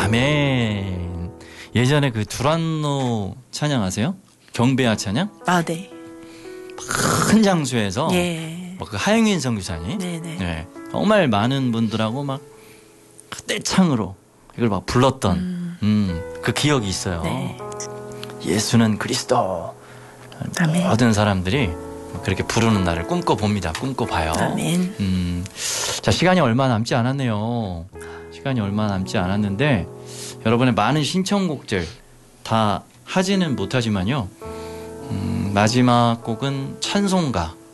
아멘. 예전에 그 두란노 찬양 아세요? 경배와 찬양? 아, 네. 큰 장소에서 예. 그 하영인 선교사님, 네네. 네, 정말 많은 분들하고 막 떼창으로 이걸 막 불렀던 그 기억이 있어요. 네. 예수는 그리스도. 아멘. 모든 사람들이 그렇게 부르는 날을 꿈꿔봅니다. 꿈꿔봐요. 아멘. 자, 시간이 얼마 남지 않았네요. 시간이 얼마 남지 않았는데 여러분의 많은 신청곡들 다 하지는 못하지만요. 마지막 곡은 찬송가